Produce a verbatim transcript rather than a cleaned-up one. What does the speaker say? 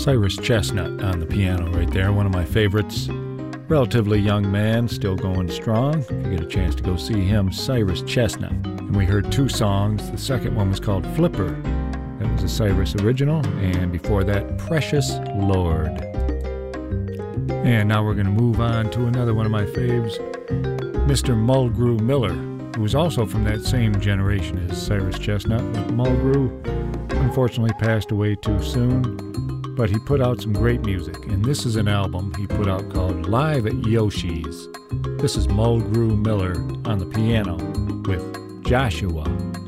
Cyrus Chestnut on the piano right there, one of my favorites. Relatively young man, still going strong. If you get a chance to go see him, Cyrus Chestnut. And we heard two songs. The second one was called Flipper. That was a Cyrus original. And before that, Precious Lord. And now we're going to move on to another one of my faves, Mister Mulgrew Miller, who was also from that same generation as Cyrus Chestnut. But Mulgrew unfortunately passed away too soon. But he put out some great music, and this is an album he put out called Live at Yoshi's. This is Mulgrew Miller on the piano with Joshua.